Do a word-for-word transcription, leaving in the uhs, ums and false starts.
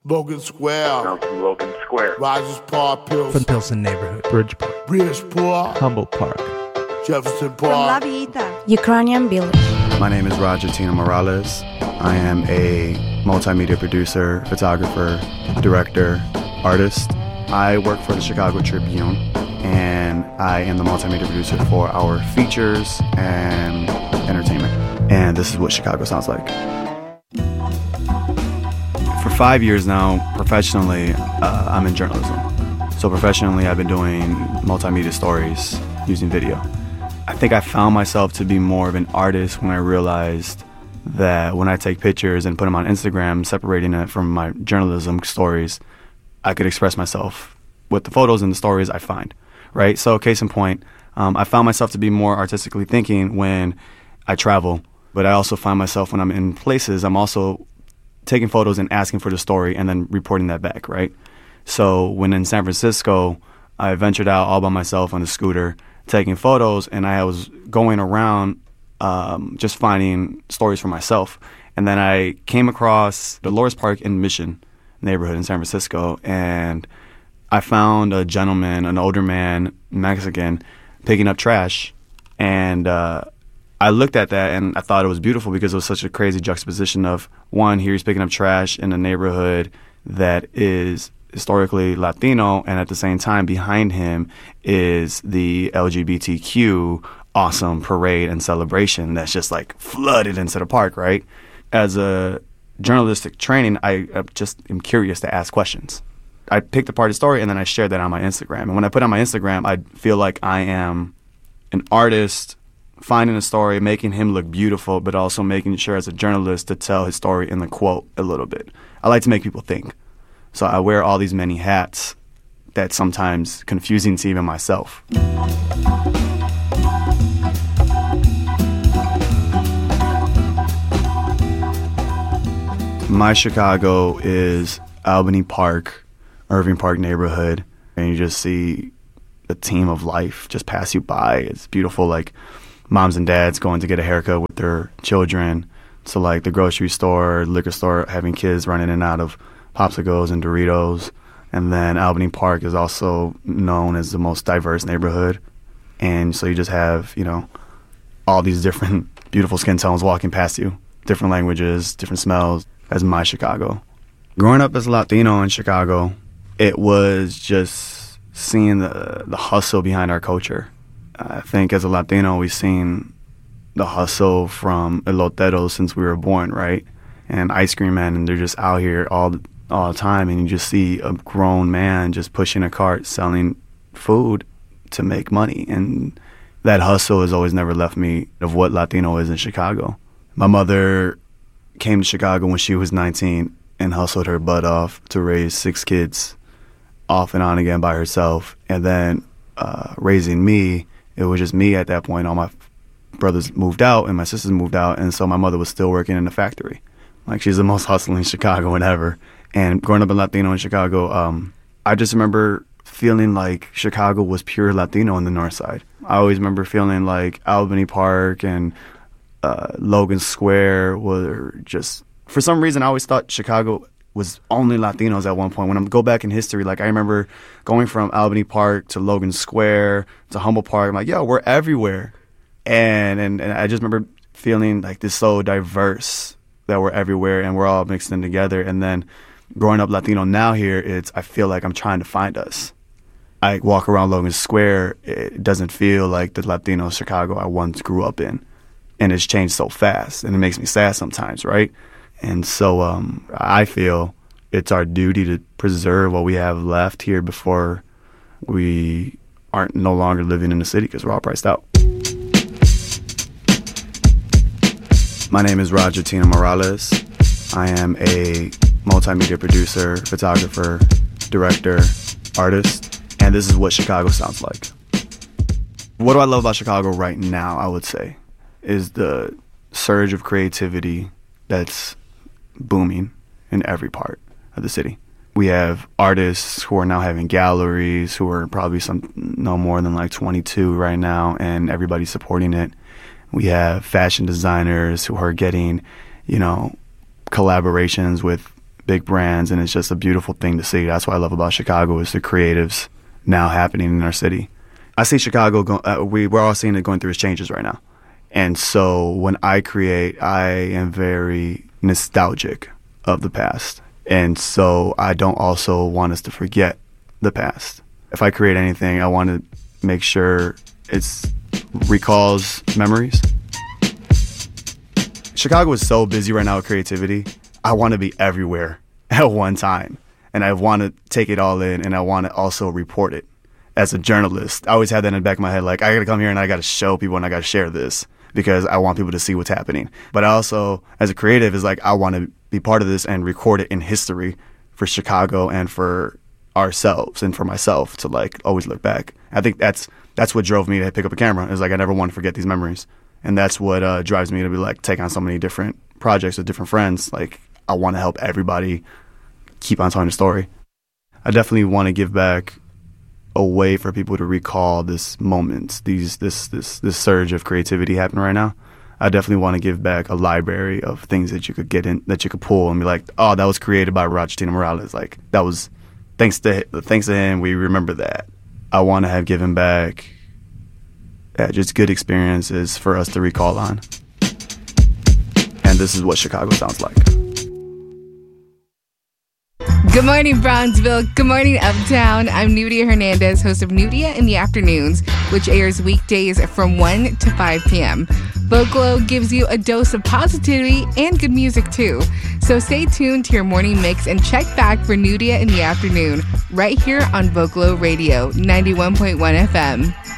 Logan Square. I'm from Logan Square. Rogers Park, Pilsen. From Pilsen neighborhood. Bridgeport. Bridgeport. Humboldt Park. Jefferson From La Park. Villita. Ukrainian Village. My name is Roger Tino Morales. I am a multimedia producer, photographer, director, artist. I work for the Chicago Tribune, and I am the multimedia producer for our features and entertainment. And this is what Chicago sounds like. For five years now, professionally, uh, I'm in journalism. So professionally, I've been doing multimedia stories using video. I think I found myself to be more of an artist when I realized that when I take pictures and put them on Instagram, separating it from my journalism stories, I could express myself with the photos and the stories I find, right? So case in point, um, I found myself to be more artistically thinking when I travel, but I also find myself when I'm in places, I'm also taking photos and asking for the story and then reporting that back, right? So when in San Francisco, I ventured out all by myself on a scooter, taking photos, and I was going around um, just finding stories for myself. And then I came across Dolores Park in Mission neighborhood in San Francisco, and I found a gentleman, an older man, Mexican, picking up trash. And uh, I looked at that and I thought it was beautiful because it was such a crazy juxtaposition of, one, here he's picking up trash in a neighborhood that is historically Latino, and at the same time behind him is the L G B T Q awesome parade and celebration that's just like flooded into the park, right? As a journalistic training, I uh, just am curious to ask questions. I picked apart a story and then I shared that on my Instagram. And when I put it on my Instagram, I feel like I am an artist finding a story, making him look beautiful, but also making sure as a journalist to tell his story in the quote a little bit. I like to make people think. So I wear all these many hats that's sometimes confusing to even myself. My Chicago is Albany Park, Irving Park neighborhood, and you just see a team of life just pass you by. It's beautiful, like moms and dads going to get a haircut with their children, to like the grocery store, liquor store, having kids running in and out of popsicles and Doritos. And then Albany Park is also known as the most diverse neighborhood. And so you just have, you know, all these different beautiful skin tones walking past you, different languages, different smells. That's my Chicago. Growing up as a Latino in Chicago, it was just seeing the, the hustle behind our culture. I think as a Latino, we've seen the hustle from eloteros since we were born, right? And ice cream men, and they're just out here all the all the time, and you just see a grown man just pushing a cart selling food to make money. And that hustle has always never left me of what Latino is in Chicago. My mother came to Chicago when she was nineteen and hustled her butt off to raise six kids off and on again by herself. And then uh, raising me, it was just me at that point. All my brothers moved out and my sisters moved out, and so my mother was still working in the factory. Like, she's the most hustling Chicagoan ever. And growing up a Latino in Chicago, um, I just remember feeling like Chicago was pure Latino on the north side. I always remember feeling like Albany Park and uh, Logan Square were just, for some reason, I always thought Chicago was only Latinos at one point. When I go back in history, like, I remember going from Albany Park to Logan Square to Humboldt Park. I'm like, yo, we're everywhere. And, and, and I just remember feeling like this so diverse that we're everywhere and we're all mixed in together. And then growing up Latino now here, it's I feel like I'm trying to find us. I walk around Logan Square, it doesn't feel like the Latino Chicago I once grew up in. And it's changed so fast, and it makes me sad sometimes, right? And so um, I feel it's our duty to preserve what we have left here before we aren't no longer living in the city because we're all priced out. My name is Roger Tino Morales. I am a multimedia producer, photographer, director, artist, and this is what Chicago sounds like. What do I love about Chicago right now, I would say, is the surge of creativity that's booming in every part of the city. We have artists who are now having galleries who are probably some no more than like twenty-two right now, and everybody's supporting it. We have fashion designers who are getting, you know, collaborations with big brands, and it's just a beautiful thing to see. That's what I love about Chicago is the creatives now happening in our city. I see Chicago, go, uh, we, we're all seeing it going through its changes right now. And so when I create, I am very nostalgic of the past. And so I don't also want us to forget the past. If I create anything, I want to make sure it's recalls memories. Chicago is so busy right now with creativity. I want to be everywhere at one time. And I want to take it all in, and I want to also report it. As a journalist, I always had that in the back of my head, like, I got to come here and I got to show people and I got to share this because I want people to see what's happening. But I also, as a creative, is like, I want to be part of this and record it in history for Chicago and for ourselves and for myself to, like, always look back. I think that's that's what drove me to pick up a camera. Is like, I never want to forget these memories. And that's what uh, drives me to be like, take on so many different projects with different friends. Like, I want to help everybody keep on telling the story. I definitely want to give back a way for people to recall this moment, these this this this surge of creativity happening right now. I definitely want to give back a library of things that you could get in, that you could pull and be like, oh, that was created by Roger Morales. Like, that was thanks to thanks to him, we remember that. I want to have given back yeah, just good experiences for us to recall on. And this is what Chicago sounds like. Good morning, Bronzeville. Good morning, Uptown. I'm Nudia Hernandez, host of Nudia in the Afternoons, which airs weekdays from one to five p.m. Vocalo gives you a dose of positivity and good music, too. So stay tuned to your morning mix and check back for Nudia in the Afternoon right here on Vocalo Radio, ninety-one point one F M.